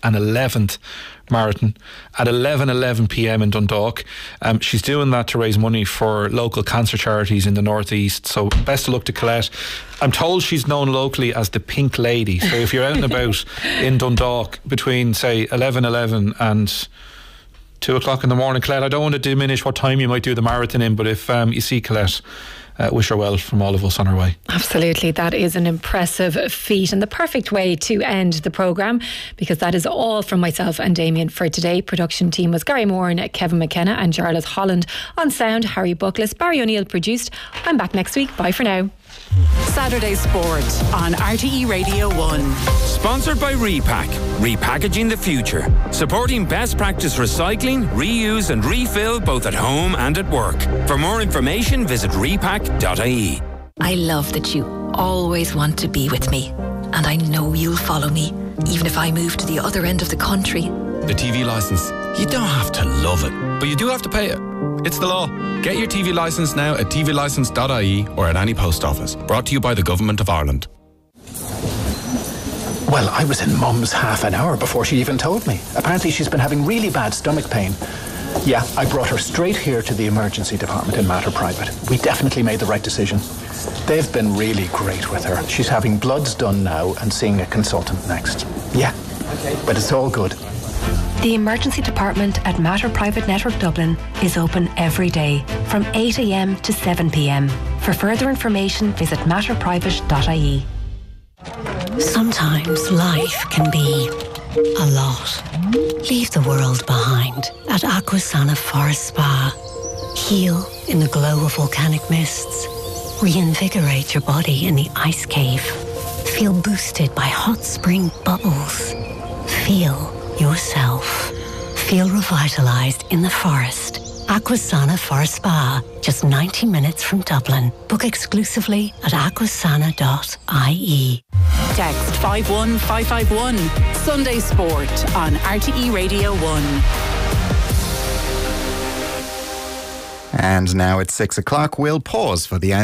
and 11th marathon at 11 p.m. in Dundalk. She's doing that to raise money for local cancer charities in the northeast, so best of luck to Colette. I'm told she's known locally as the Pink Lady, so if you're out and about in Dundalk between say 11 and 2 o'clock in the morning, Colette, I don't want to diminish what time you might do the marathon in, but if you see Colette, wish her well from all of us on her way. Absolutely, that is an impressive feat and the perfect way to end the programme, because that is all from myself and Damien for today. Production team was Gary Moore and Kevin McKenna, and Charlotte Holland on sound. Harry Buckles, Barry O'Neill produced. I'm back next week. Bye for now. Saturday Sport on RTE Radio 1. Sponsored by Repack, repackaging the future. Supporting best practice recycling, reuse and refill both at home and at work. For more information, visit repack.ie. I love that you always want to be with me. And I know you'll follow me, even if I move to the other end of the country. The TV licence. You don't have to love it, but you do have to pay it. It's the law. Get your TV licence now at tvlicence.ie or at any post office. Brought to you by the Government of Ireland. Well, I was in Mum's half an hour before she even told me. Apparently she's been having really bad stomach pain. Yeah, I brought her straight here to the emergency department in Mater Private. We definitely made the right decision. They've been really great with her. She's having bloods done now and seeing a consultant next. Yeah, but it's all good. The emergency department at Mater Private Network Dublin is open every day from 8 a.m. to 7 p.m. For further information, visit matterprivate.ie. Sometimes life can be a lot. Leave the world behind at Aquasana Forest Spa. Heal in the glow of volcanic mists. Reinvigorate your body in the ice cave. Feel boosted by hot spring bubbles. Feel yourself. Feel revitalised in the forest. Aquasana Forest Spa, just 90 minutes from Dublin. Book exclusively at aquasana.ie. Text 51551. Sunday Sport on RTE Radio 1. And now it's 6 o'clock. We'll pause for the